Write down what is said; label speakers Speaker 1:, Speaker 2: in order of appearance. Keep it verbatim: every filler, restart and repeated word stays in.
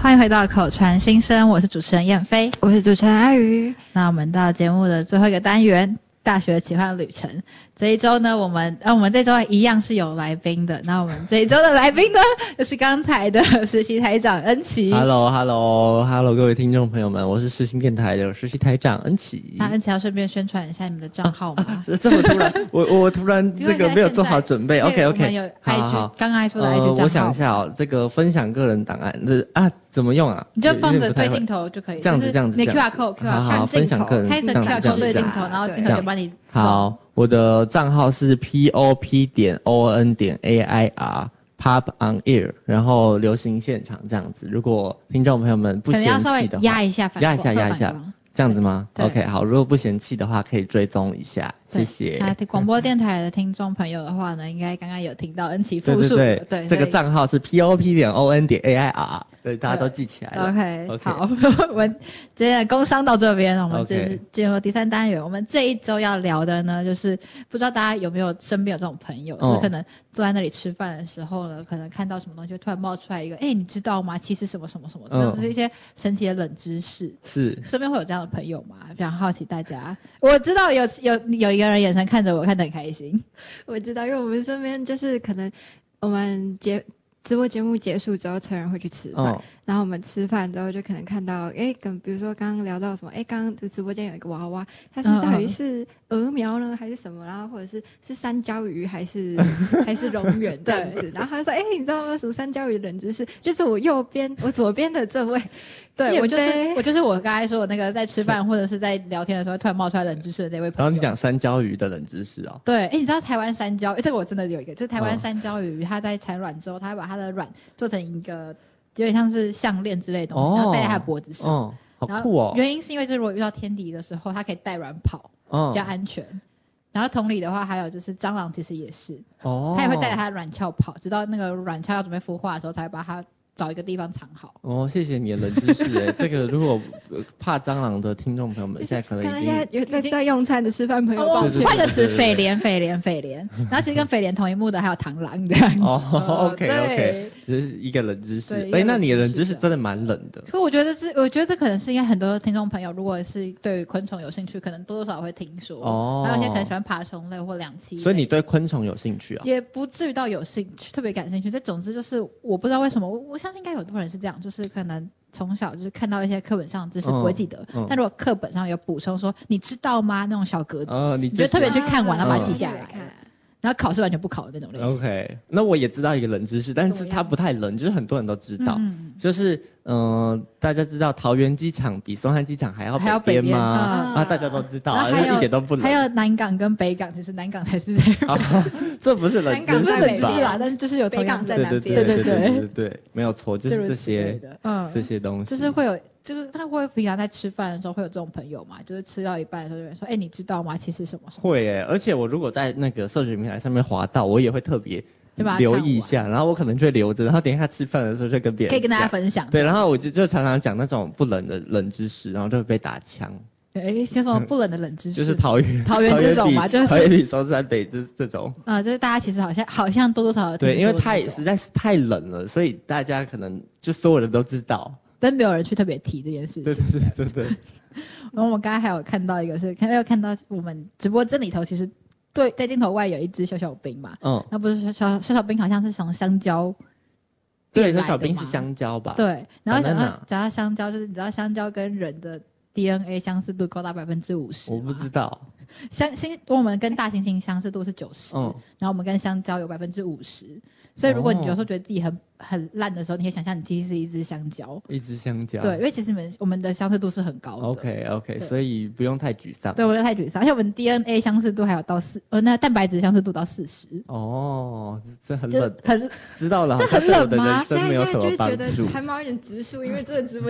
Speaker 1: 欢迎回到口传心声，我是主持人燕飞，
Speaker 2: 我是主持人阿鱼。
Speaker 1: 那我们到节目的最后一个单元，大学奇幻旅程。这一周呢，我们呃，我们这周一样是有来宾的。那我们这一周的来宾呢，就是刚才的实习台长恩琪。
Speaker 3: Hello，Hello，Hello， 各位听众朋友们，我是世新电台的实习台长恩琪。
Speaker 1: 那恩琪要顺便宣传一下你们的账号吗？
Speaker 3: 啊啊、这么突然，我我突然这个没有做好准备。OK OK，
Speaker 1: 我们有 I G， 刚刚 I G 说的 I G 账号、
Speaker 3: 呃。我想一下哦，这个分享个人档案，这啊怎么用啊？
Speaker 1: 你就放着对镜头就可以，
Speaker 3: 这样子这样子。
Speaker 1: 你 Q R code，Q R code
Speaker 3: 分享个人
Speaker 1: 开成 Q R code 对镜头，然后镜头就帮你。
Speaker 3: 好，我的账号是 P O P 点 O N 点 A I R Pop on Air， 然后流行现场这样子。如果听众朋友们不嫌弃的话，可能要稍微
Speaker 1: 压一下，
Speaker 3: 压一下，压一下，这样子吗 ？OK， 好，如果不嫌弃的话，可以追踪一下，谢谢。
Speaker 1: 那广播电台的听众朋友的话呢，应该刚刚有听到恩琪复述，
Speaker 3: 对对 对, 对，这个账号是 P O P 点 O N 点 A I R。对，大家都记起来了。
Speaker 1: OK，, okay. 好，我们今天的工商到这边，我们这是进入第三单元。我们这一周要聊的呢，就是不知道大家有没有身边有这种朋友，哦、就是可能坐在那里吃饭的时候呢，可能看到什么东西，突然冒出来一个，哎，你知道吗？其实什么什么什么，嗯、这是一些神奇的冷知识。
Speaker 3: 是，
Speaker 1: 身边会有这样的朋友吗？非常好奇大家。我知道有有有一个人眼神看着我，看得很开心。
Speaker 2: 我知道，因为我们身边就是可能我们结。直播节目结束之后，成人会去吃饭、哦，然后我们吃饭之后就可能看到，哎，跟比如说刚刚聊到什么，哎，刚刚这直播间有一个娃娃，它是到底是鹅苗呢，还是什么？然后或者是是山椒鱼还是还是龙源这样子？然后他就说，哎，你知道吗？什么山椒鱼冷知识？就是我右边，我左边的这位，
Speaker 1: 对我就是我就是我刚才说我那个在吃饭或者是在聊天的时候突然冒出来冷知识的那位朋友。
Speaker 3: 然后你讲山椒鱼的冷知识哦。
Speaker 1: 对，哎，你知道台湾山椒？哎，这个我真的有一个，就是台湾山椒鱼，它在产卵之后，它会把它的卵做成一个有点像是项链之类的东西，哦、然后戴在它的脖子上。
Speaker 3: 哦，好酷哦！
Speaker 1: 原因是因为就是如果遇到天敌的时候，它可以带卵跑，哦、比较安全。然后同理的话，还有就是蟑螂其实也是，哦，它也会带着它的卵鞘跑，直到那个卵鞘要准备孵化的时候，才会把它找一个地方藏好。
Speaker 3: 哦，谢谢你的冷知识哎，这个如果怕蟑螂的听众朋友们，现在可能已经
Speaker 2: 现在有在在用餐的吃饭朋友，抱歉，
Speaker 1: 换个词，匪廉匪廉匪廉。然后其实跟匪廉同一幕的还有螳螂这样。
Speaker 3: 哦 ，OK OK， 这是一个冷知识。哎，那你的冷知识真的蛮冷的。
Speaker 1: 所以我觉得是，我觉得这可能是因为很多听众朋友，如果是对昆虫有兴趣，可能多多少少会听说。哦，还有一些可能喜欢爬虫类或两栖类。
Speaker 3: 所以你对昆虫有兴趣啊？
Speaker 1: 也不至于到有兴趣，特别感兴趣。这总之就是我不知道为什么，我我相信应该有很多人是这样，就是可能从小就是看到一些课本上的知识不会记得，嗯嗯、但如果课本上有补充说你知道吗那种小格子，哦、你, 你就特别去看完，然后把它记下来。嗯然后考试完全不考的那种类型。
Speaker 3: OK， 那我也知道一个冷知识，但是它不太冷，就是很多人都知道，嗯、就是嗯、呃，大家知道桃园机场比松山机场还要北边吗？啊、嗯，大家都知道，一点都不冷。
Speaker 1: 还有南港跟北港，其实南港才是这样。
Speaker 3: 啊、这不是冷知识吧？
Speaker 1: 不是冷知识啦，但是就是有
Speaker 2: 北港在南边。
Speaker 3: 对对对对对对对，没有错，就是这些嗯这些东西，
Speaker 1: 就是会有。就是他会平常在吃饭的时候会有这种朋友嘛？就是吃到一半的时候就会说：“哎、欸，你知道吗？其实什么什么。”
Speaker 3: 会诶、欸，而且我如果在那个社群平台上面滑到，我也会特别留意一下，然后我可能就会留着，然后等一下吃饭的时候就跟别人
Speaker 1: 可以跟大家分享。
Speaker 3: 对，然后我就就常常讲那种不冷的冷知识，然后就会被打枪。
Speaker 1: 哎，先说不冷的冷知识，
Speaker 3: 就是桃园
Speaker 1: 桃园这种嘛，就是
Speaker 3: 桃园比松山北这这种。
Speaker 1: 啊、呃，就是大家其实好像好像多多少少
Speaker 3: 对，因为太实在是太冷了，所以大家可能就所有人都知道。
Speaker 1: 但没有人去特别提这件事情。
Speaker 3: 对对对对对。
Speaker 1: 然后我们刚才还有看到一个是，看有看到我们直播间里头，其实对在镜头外有一只小小兵嘛。嗯。那不是小小小小兵，好像是从香蕉。
Speaker 3: 对，小小兵是香蕉吧？
Speaker 1: 对。然后讲到讲到香蕉，就是你知道香蕉跟人的 D N A 相似度高达百分之五十。
Speaker 3: 我不知道。
Speaker 1: 相猩我们跟大猩猩相似度是九十，嗯，然后我们跟香蕉有百分之五十。所以如果你有时候觉得自己很很烂的时候，你可以想象你其实是一只香蕉，
Speaker 3: 一只香蕉。
Speaker 1: 对，因为其实我们我们的相似度是很高的。
Speaker 3: OK OK， 所以不用太沮丧。
Speaker 1: 对，不用太沮丧，而且我们 D N A 相似度还有到四，呃，那蛋白质相似度到四十。
Speaker 3: 哦，这很冷，
Speaker 1: 很
Speaker 3: 知道了，
Speaker 1: 这很冷吗？
Speaker 3: 对我的人生没有什么帮助。
Speaker 2: 现在就觉得还冒一点直数，因为这个直播